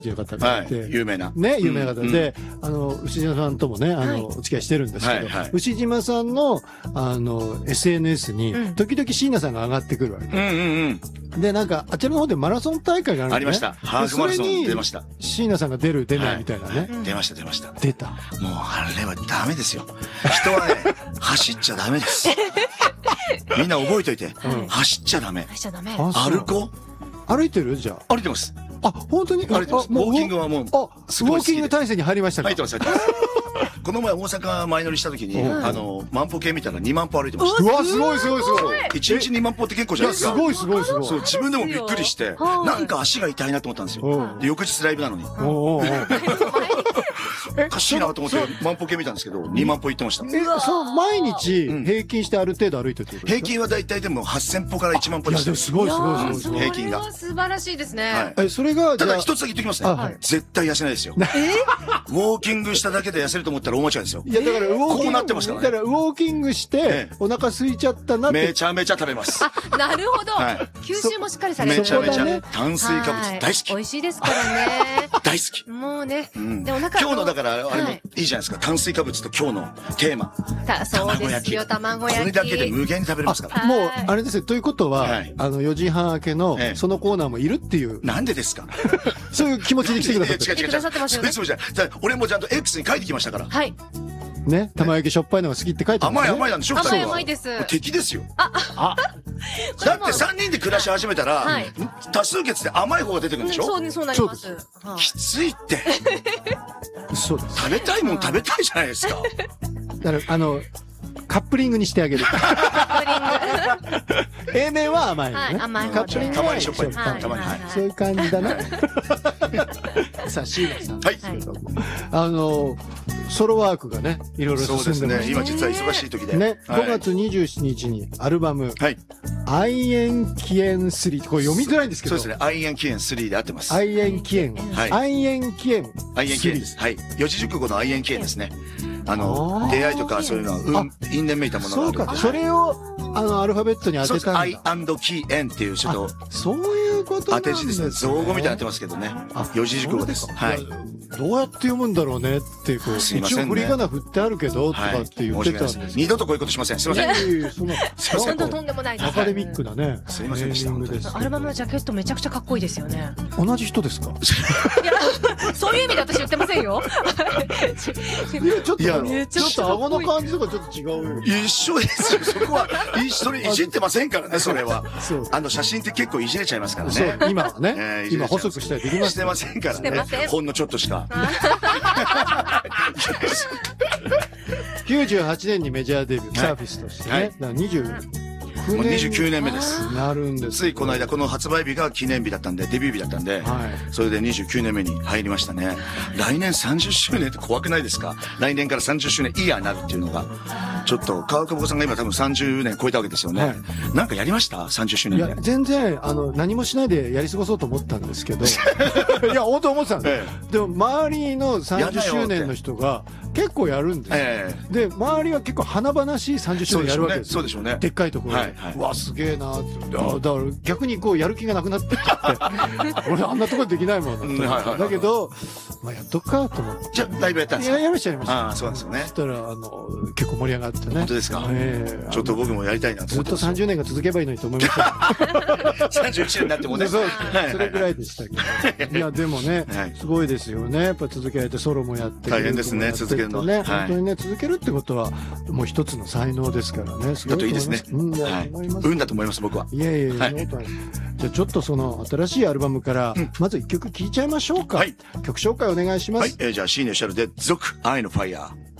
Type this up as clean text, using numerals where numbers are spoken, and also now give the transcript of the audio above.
っていう方がいて、 有名な。 ね、有名な方で、牛島さんともね、お付き合いしてるんですけど、牛島さんの、SNS に、時々椎名さんが上がってくるわけ。で、なんか、あちらの方でマラソン大会があるんで、ね。 ありました。ハーフマラソン出ました。 椎名さんが出る、出ないみたいなね。 出ました、出ました。 出た。 もう、あれはダメですよ。人はね、走っちゃダメです。みんな覚えといて。走っちゃダメ。 走っちゃダメ。 歩こう。歩いてるじゃあ。 歩いてます。 あ、本当に歩いてます。ウォーキングはもう、 ウォーキング体制に入りましたか？ 入ってます、入ってます。この前大阪前乗りした時に、万歩計見たら2万歩歩いてました。 うわ、すごいすごいすごい。 1日2万歩って結構じゃないですか。 すごいすごいすごい。 そう、自分でもびっくりして、なんか足が痛いなと思ったんですよ。で、翌日ライブなのに。おかしいなと思って万歩計見たんですけど、2万歩行ってました。 そう、毎日平均してある程度歩いてるってことですか？ 平均はだいたいでも8000歩から1万歩でした。 すごいすごいすごい。 平均が。 素晴らしいですね。 それが、 ただ一つだけ言ってきますね。絶対痩せないですよ。ウォーキングしただけで痩せると思ったら大間違いですよ。 いや、だからこうなってますからね。 だからウォーキングして、お腹空いちゃったなって。 めちゃめちゃ食べます。 なるほど。吸収もしっかりされる。 めちゃめちゃ炭水化物大好き。 美味しいですからね。 大好き。 もうね。で、お腹今日のだから、あれもいいじゃないですか。炭水化物と今日のテーマ。 そうですよ、卵焼き。 これだけで無限に食べれますから。 もう、あれですよ。ということは、4時半明けの、そのコーナーもいるっていう。 なんでですか？ そういう気持ちで来てくださって。 違う違う違う。そういうつもりじゃない。俺もちゃんと X に書いてきましたから。 はい。 ね、玉焼きしょっぱいのが好きって書いてある。 甘い甘いなんでしょ？ 甘いです。 敵ですよ。だって3人で暮らし始めたら、多数決で甘い方が出てくるんでしょ？ そうなります。 きついって。 そうです。 食べたいもん食べたいじゃないですか。 だから、カップリングにしてあげる。カップリング。A 面は甘いのね。 甘いカップリングたまにしょっぱい。たまに。 そういう感じだな。さあ、椎名さん。 はい。 ソロワークがね、いろいろ進んでます。 そうですね。今実は忙しい時で。 ね、5月27日にアルバム、愛煙起煙3、これ読みづらいんですけど。 そうですね。愛煙起煙3で合ってます。 愛煙起煙。愛煙起煙。 愛煙起煙です。はい。四字熟語の愛煙起煙ですね。出会いとかそういうのは、因縁めいたものがある。 そうか。それを、アルファベットに当てたんだ。 愛&起煙っていうちょっと。 そういうことなんですね。 当て字ですね。造語みたいになってますけどね。四字熟語です。はい。 どうやって読むんだろうねっていう、一応振り仮名振ってあるけど、とかって言ってたんです。 二度とこういうことしません。すいません。 すいません。とんでもないです。 アカデミックだね。 すいませんでした。 アルバムのジャケットめちゃくちゃかっこいいですよね。 同じ人ですか？ いや、そういう意味で私言ってませんよ。 いや、ちょっと顎の感じとかちょっと違うよ。 一緒ですよ。そこは、それいじってませんからね、それは。写真って結構いじれちゃいますからね。 そう、今はね。今細くしたりできます。 してませんからね。ほんのちょっとしか。 98年にメジャーデビュー、サーフィスとしてね。 29年目です。 なるんです。 ついこの間、この発売日が記念日だったんで、デビュー日だったんで、それで29年目に入りましたね。来年30周年って怖くないですか？来年から30周年イヤーになるっていうのが。ちょっと、川久保さんが今多分30年超えたわけですよね。なんかやりました ?30 周年で。 いや、全然、何もしないでやり過ごそうと思ったんですけど。いや、本当思ってたんです。でも、周りの30周年の人が結構やるんですよ。で、周りは結構華々しい30周年やるわけですよ。 そうでしょうね。 でっかいところで。うわ、すげえなって。だから逆にこう、やる気がなくなってきちゃって。俺あんなところできないもん。だけど、まあ、やっとくかと思って。 じゃあ、ライブやったんですか？ やりました、やりました。 ああ、そうなんですよね。 そしたら、結構盛り上がってね。 本当ですか？ちょっと僕もやりたいなと思って。 ずっと30年が続けばいいのにと思いました。 31年になってもね。 そう、それぐらいでしたけど。いや、でもね、すごいですよね。やっぱ続けられてソロもやって。 大変ですね、続けるの。 ね、本当にね、続けるってことは、もう一つの才能ですからね。 だといいですね。運だと思います、僕は。 いやいやいや、じゃあちょっとその新しいアルバムから、まず一曲聴いちゃいましょうか。曲紹介お願いします。 じゃあ、シーネシャルで、続、愛のファイヤー。